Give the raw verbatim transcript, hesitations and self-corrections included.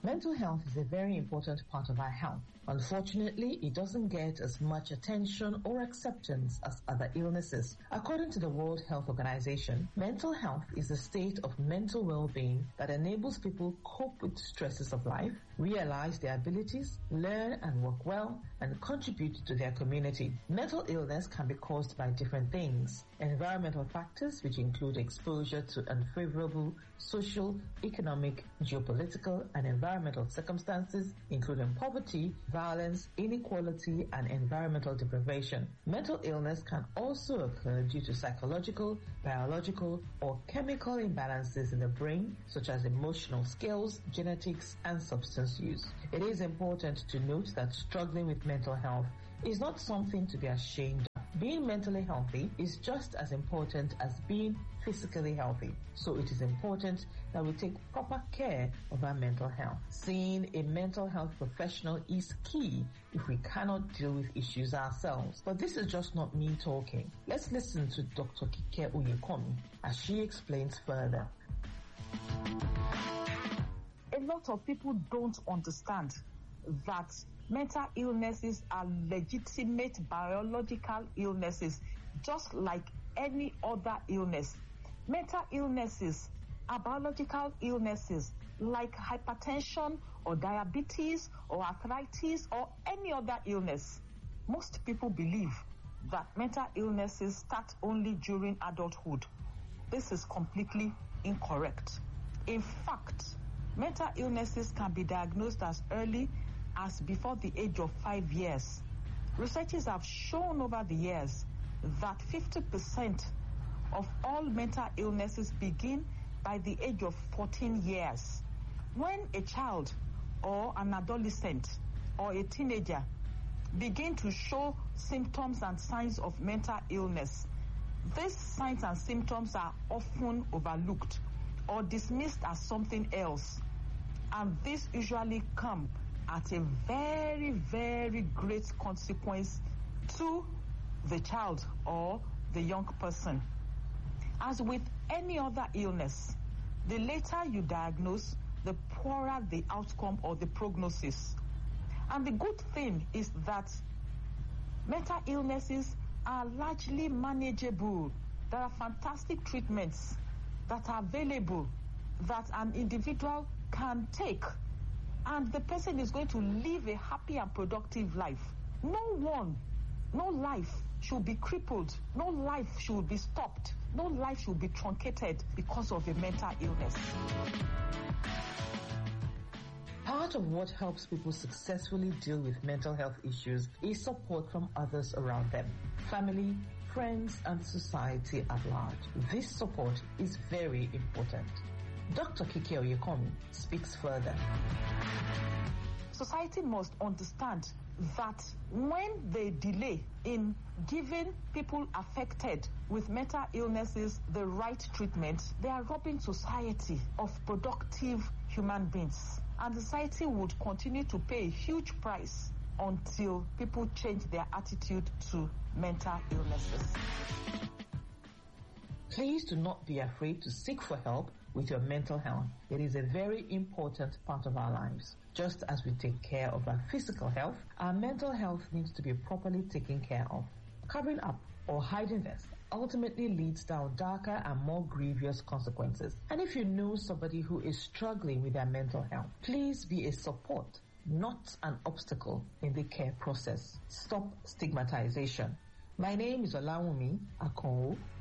Mental health is a very important part of our health. Unfortunately, it doesn't get as much attention or acceptance as other illnesses. According to the World Health Organization, mental health is a state of mental well-being that enables people cope with stresses of life, realize their abilities, learn and work well, and contribute to their community. Mental illness can be caused by different things. Environmental factors, which include exposure to unfavorable social, economic, geopolitical, and environmental circumstances, including poverty, violence, inequality, and environmental deprivation. Mental illness can also occur due to psychological, biological, or chemical imbalances in the brain, such as emotional skills, genetics, and substance use. It is important to note that struggling with mental health is not something to be ashamed of. Being mentally healthy is just as important as being physically healthy. So it is important that we take proper care of our mental health. Seeing a mental health professional is key if we cannot deal with issues ourselves. But this is just not me talking. Let's listen to Doctor Kike Oyekomi as she explains further. A lot of people don't understand that mental illnesses are legitimate biological illnesses, just like any other illness. Mental illnesses are biological illnesses like hypertension or diabetes or arthritis or any other illness. Most people believe that mental illnesses start only during adulthood. This is completely incorrect. In fact, mental illnesses can be diagnosed as early as before the age of five years. Researchers have shown over the years that fifty percent of all mental illnesses begin by the age of fourteen years. When a child or an adolescent or a teenager begin to show symptoms and signs of mental illness, these signs and symptoms are often overlooked or dismissed as something else, and this usually come at a very, very great consequence to the child or the young person. As with any other illness, the later you diagnose, the poorer the outcome or the prognosis. And the good thing is that mental illnesses are largely manageable. There are fantastic treatments that are available that an individual can take, and the person is going to live a happy and productive life. No one, no life should be crippled. No life should be stopped. No life should be truncated because of a mental illness. Part of what helps people successfully deal with mental health issues is support from others around them, family, friends, and society at large. This support is very important. Doctor Kike Oyekomi speaks further. Society must understand that when they delay in giving people affected with mental illnesses the right treatment, they are robbing society of productive human beings. And society would continue to pay a huge price until people change their attitude to mental illnesses. Please do not be afraid to seek for help with your mental health. It is a very important part of our lives. Just as we take care of our physical health, our mental health needs to be properly taken care of. Covering up or hiding this ultimately leads down darker and more grievous consequences. And if you know somebody who is struggling with their mental health, please be a support, not an obstacle in the care process. Stop stigmatization. My name is Olawumi Akonwo.